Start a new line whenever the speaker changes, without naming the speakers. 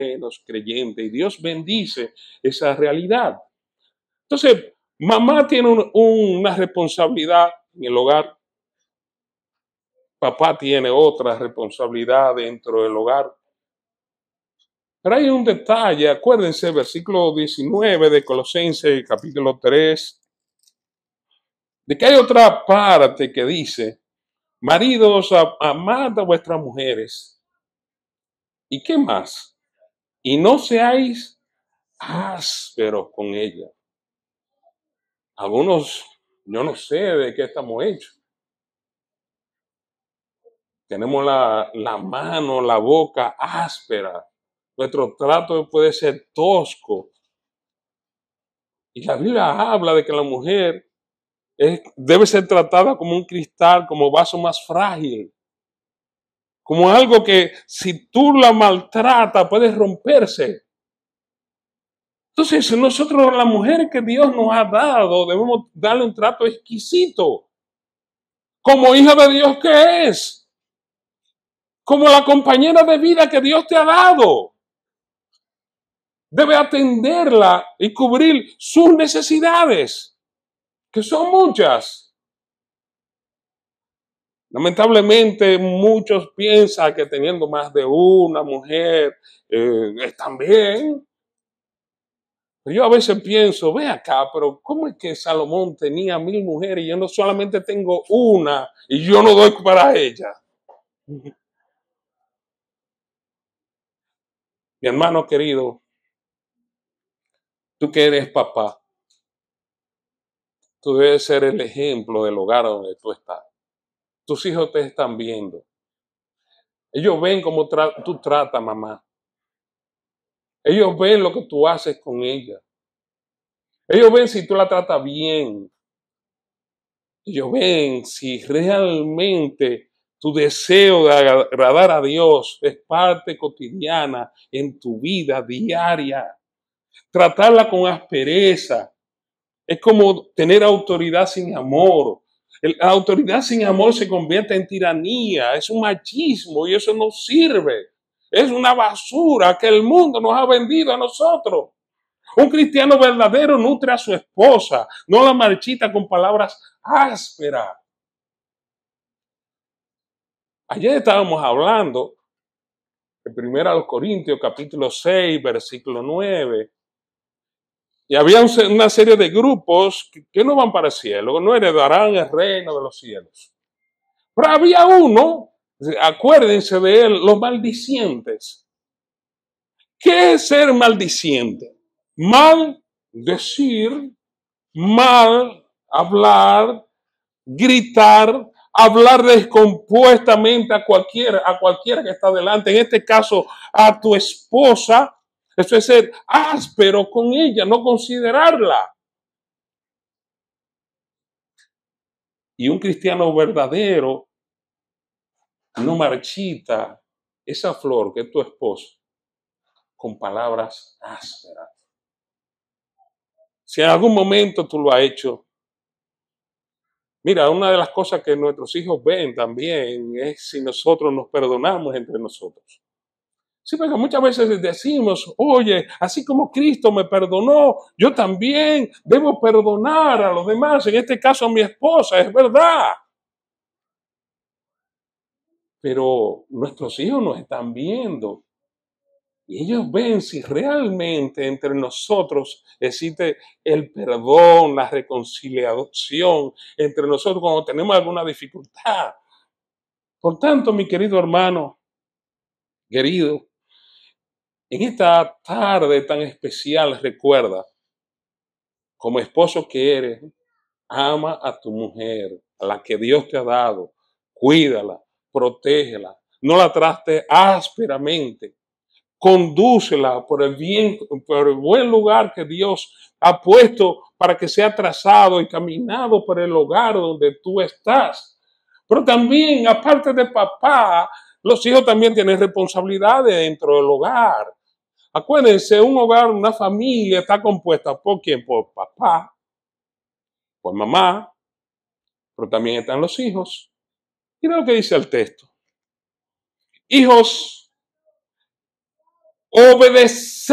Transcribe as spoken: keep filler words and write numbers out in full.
menos creyentes, y Dios bendice esa realidad. Entonces, mamá tiene un- una responsabilidad en el hogar, papá tiene otra responsabilidad dentro del hogar. Pero hay un detalle, acuérdense, versículo diecinueve de Colosenses, capítulo tres, de que hay otra parte que dice, maridos, a- amad a vuestras mujeres. ¿Y qué más? Y no seáis ásperos con ellas. Algunos, yo no sé de qué estamos hechos. Tenemos la, la mano, la boca áspera. Nuestro trato puede ser tosco. Y la Biblia habla de que la mujer es- debe ser tratada como un cristal, como vaso más frágil. Como algo que si tú la maltratas puede romperse. Entonces nosotros, la mujer que Dios nos ha dado, debemos darle un trato exquisito. Como hija de Dios que es. Como la compañera de vida que Dios te ha dado. Debe atenderla y cubrir sus necesidades, que son muchas. Lamentablemente muchos piensan que teniendo más de una mujer eh, están bien. Yo a veces pienso, ve acá, pero ¿cómo es que Salomón tenía mil mujeres y yo no solamente tengo una y yo no doy para ella? Mi hermano querido, tú que eres papá, tú debes ser el ejemplo del hogar donde tú estás. Tus hijos te están viendo. Ellos ven cómo tra- tú tratas, mamá. Ellos ven lo que tú haces con ella. Ellos ven si tú la tratas bien. Ellos ven si realmente tu deseo de agradar a Dios es parte cotidiana en tu vida diaria. Tratarla con aspereza es como tener autoridad sin amor. La autoridad sin amor se convierte en tiranía, es un machismo y eso no sirve. Es una basura que el mundo nos ha vendido a nosotros. Un cristiano verdadero nutre a su esposa, no la marchita con palabras ásperas. Ayer estábamos hablando de primero a los Corintios, capítulo seis, versículo nueve. Y había un- una serie de grupos que, que no van para el cielo, no heredarán el reino de los cielos. Pero había uno, acuérdense de él, los maldicientes. ¿Qué es ser maldiciente? Mal decir, mal hablar, gritar, hablar descompuestamente a cualquiera, a cualquiera que está delante, en este caso a tu esposa. Eso es ser áspero con ella, no considerarla. Y un cristiano verdadero no marchita esa flor que es tu esposo con palabras ásperas. Si en algún momento tú lo has hecho, mira, una de las cosas que nuestros hijos ven también es si nosotros nos perdonamos entre nosotros. Sí, porque muchas veces decimos, oye, así como Cristo me perdonó, yo también debo perdonar a los demás, en este caso a mi esposa, es verdad. Pero nuestros hijos nos están viendo y ellos ven si realmente entre nosotros existe el perdón, la reconciliación entre nosotros cuando tenemos alguna dificultad. Por tanto, mi querido hermano, querido, en esta tarde tan especial, recuerda, como esposo que eres, ama a tu mujer, a la que Dios te ha dado, cuídala, protégela, no la trates ásperamente, condúcela por el bien, por el buen lugar que Dios ha puesto para que sea trazado y caminado por el hogar donde tú estás. Pero también, aparte de papá, los hijos también tienen responsabilidades dentro del hogar. Acuérdense, un hogar, una familia está compuesta por quién, por papá, por mamá, pero también están los hijos. Mira lo que dice el texto. Hijos, obedecer